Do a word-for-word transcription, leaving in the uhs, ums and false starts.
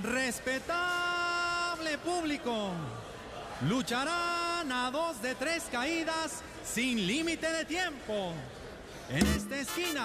Respetable público, lucharán a dos de tres caídas sin límite de tiempo. En esta esquina